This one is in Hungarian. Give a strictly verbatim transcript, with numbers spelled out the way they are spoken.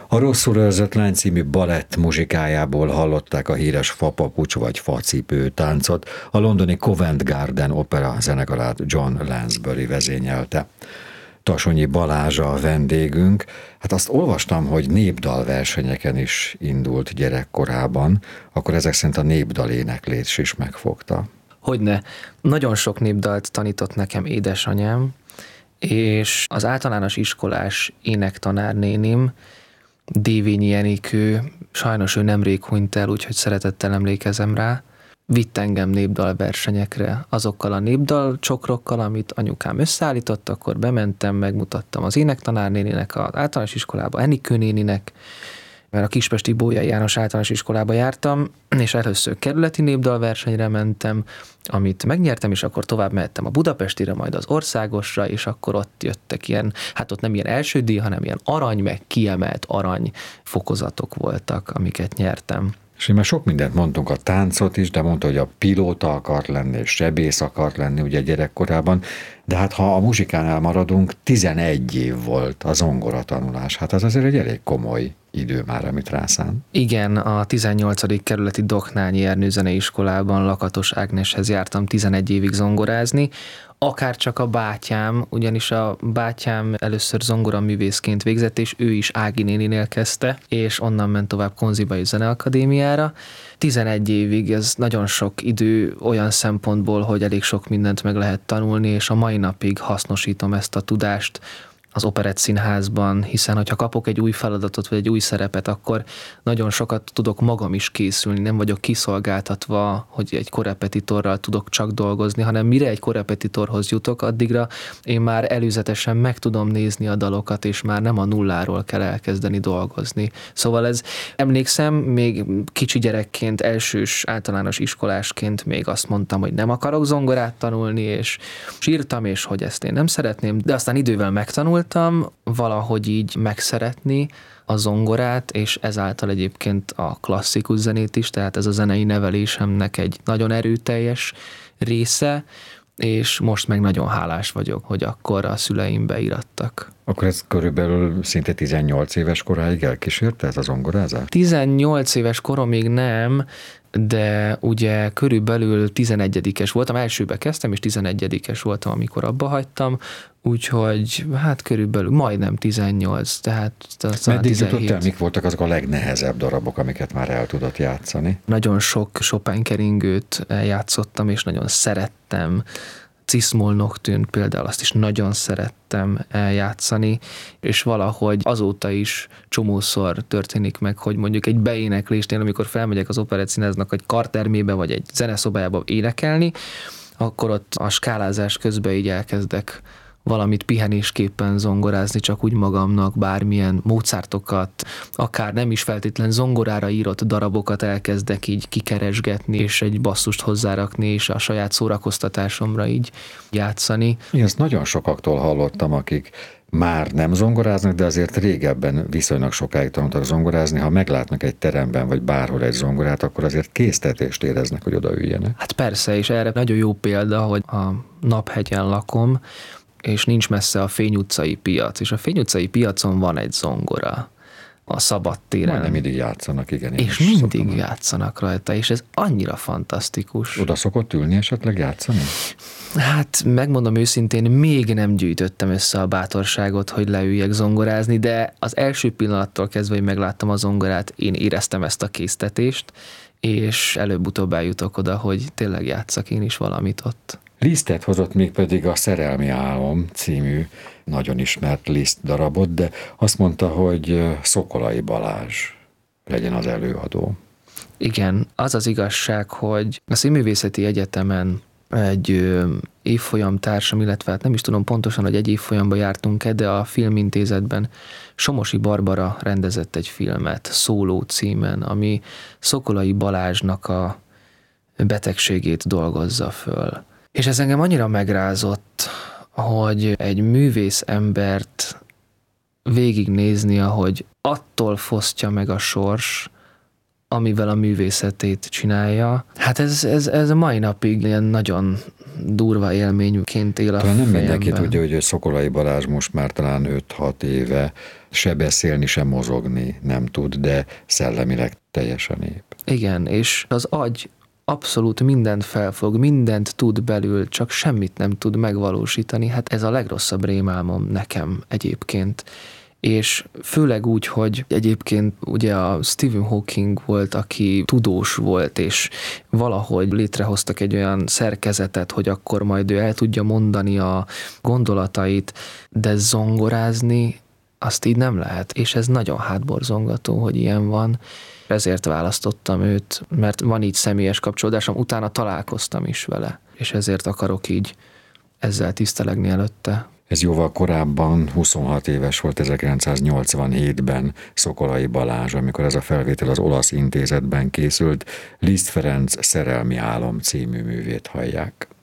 A Rosszul őrzött lány című balett muzsikájából hallották a híres fapapucs vagy facipő táncot, a londoni Covent Garden opera zenekarát John Lansbury vezényelte. Tasonyi Balázs a vendégünk. Hát azt olvastam, hogy népdalversenyeken is indult gyerekkorában, akkor ezek szerint a népdal éneklés is megfogta. Hogyne. Nagyon sok népdalt tanított nekem édesanyám, és az általános iskolás énektanárnénim, Dévényi Enikő, sajnos ő nemrég hunyt el, úgyhogy szeretettel emlékezem rá, vitt engem népdalversenyekre azokkal a népdalcsokrokkal, amit anyukám összeállított, akkor bementem, megmutattam az énektanárnéninek az általános iskolába, Enikő néninek, mert a kispesti Bolyai János általános iskolába jártam, és először kerületi népdalversenyre mentem, amit megnyertem, és akkor tovább mehettem a budapestire, majd az országosra, és akkor ott jöttek ilyen, hát ott nem ilyen első díj, hanem ilyen arany, meg kiemelt arany fokozatok voltak, amiket nyertem. És én már sok mindent mondtunk, a táncot is, de mondta, hogy a pilóta akart lenni, és sebész akart lenni ugye gyerekkorában, de hát ha a muzsikánál maradunk, tizenegy év volt a zongoratanulás. Hát az azért egy elég komoly idő már, amit rászán. Igen, a tizennyolcadik kerületi Doknányi Ernő Zeneiskolában Lakatos Ágneshez jártam tizenegy évig zongorázni, akár csak a bátyám, ugyanis a bátyám először zongoraművészként végzett, és ő is Ági néninél kezdte, és onnan ment tovább Konzibai Zeneakadémiára. tizenegy évig, ez nagyon sok idő olyan szempontból, hogy elég sok mindent meg lehet tanulni, és a mai napig hasznosítom ezt a tudást az Operett Színházban, hiszen hogyha kapok egy új feladatot, vagy egy új szerepet, akkor nagyon sokat tudok magam is készülni, nem vagyok kiszolgáltatva, hogy egy korepetitorral tudok csak dolgozni, hanem mire egy korepetitorhoz jutok, addigra én már előzetesen meg tudom nézni a dalokat, és már nem a nulláról kell elkezdeni dolgozni. Szóval ez, emlékszem, még kicsi gyerekként, elsős általános iskolásként még azt mondtam, hogy nem akarok zongorát tanulni, és sírtam, és hogy ezt én nem szeretném, de aztán idővel megtanultam, valahogy így megszeretni a zongorát, és ezáltal egyébként a klasszikus zenét is, tehát ez a zenei nevelésemnek egy nagyon erőteljes része, és most meg nagyon hálás vagyok, hogy akkor a szüleim beírattak. Akkor ez körülbelül szinte tizennyolc éves koráig elkísérte ez a zongorázás? tizennyolc éves koromig nem, de ugye körülbelül tizenegyedikes voltam, elsőbe kezdtem, és tizenegyedikes voltam, amikor abba hagytam, úgyhogy hát körülbelül majdnem tizennyolc, tehát meddig jutott el, mik voltak azok a legnehezebb darabok, amiket már el tudott játszani? Nagyon sok Chopin keringőt játszottam, és nagyon szerettem. Cis-moll Nocturne például, azt is nagyon szerettem eljátszani, és valahogy azóta is csomószor történik meg, hogy mondjuk egy beéneklésnél, amikor felmegyek az Operett Színháznak egy kartermébe, vagy egy zeneszobájába énekelni, akkor ott a skálázás közben így elkezdek valamit pihenésképpen zongorázni, csak úgy magamnak, bármilyen Mozartokat, akár nem is feltétlen zongorára írott darabokat elkezdek így kikeresgetni, és egy basszust hozzárakni, és a saját szórakoztatásomra így játszani. Én ezt nagyon sokaktól hallottam, akik már nem zongoráznak, de azért régebben viszonylag sokáig tanultak zongorázni. Ha meglátnak egy teremben, vagy bárhol egy zongorát, akkor azért késztetést éreznek, hogy odaüljenek. Hát persze, és erre nagyon jó példa, hogy a Naphegyen lakom, és nincs messze a Fény utcai piac, és a Fény utcai piacon van egy zongora a szabadtéren. Majdnem mindig játszanak, igen. És mindig szoktam. játszanak rajta, és ez annyira fantasztikus. Oda szokott ülni esetleg játszani? Hát megmondom őszintén, még nem gyűjtöttem össze a bátorságot, hogy leüljek zongorázni, de az első pillanattól kezdve, hogy megláttam a zongorát, én éreztem ezt a késztetést, és előbb-utóbb eljutok oda, hogy tényleg játszak én is valamit ott. Lisztet hozott még pedig a Szerelmi álom című nagyon ismert Liszt darabot, de azt mondta, hogy Szokolai Balázs legyen az előadó. Igen, az az igazság, hogy a Színművészeti Egyetemen egy évfolyam társam, illetve hát nem is tudom pontosan, hogy egy évfolyamba jártunk-e, de a Filmintézetben Somosi Barbara rendezett egy filmet Szóló címen, ami Szokolai Balázsnak a betegségét dolgozza föl. És ez engem annyira megrázott, hogy egy művész embert végignézni, ahogy attól fosztja meg a sors, amivel a művészetét csinálja. Hát ez, ez, ez a mai napig ilyen nagyon durva élményként él a talán nem fejemben. mindenki tudja, hogy Szokolay Balázs most már talán öt-hat éve se beszélni, se mozogni nem tud, de szellemileg teljesen épp. Igen, és az agy abszolút mindent felfog, mindent tud belül, csak semmit nem tud megvalósítani. Hát ez a legrosszabb rémálmom nekem egyébként. És főleg úgy, hogy egyébként ugye a Stephen Hawking volt, aki tudós volt, és valahogy létrehoztak egy olyan szerkezetet, hogy akkor majd ő el tudja mondani a gondolatait, de zongorázni azt így nem lehet. És ez nagyon hátborzongató, hogy ilyen van. Ezért választottam őt, mert van így személyes kapcsolódásom, utána találkoztam is vele, és ezért akarok így ezzel tisztelegni előtte. Ez jóval korábban, huszonhat éves volt ezerkilencszáznyolcvanhétben Szokolay Balázs, amikor ez a felvétel az Olasz Intézetben készült. Liszt Ferenc Szerelmi álom című művét hallják.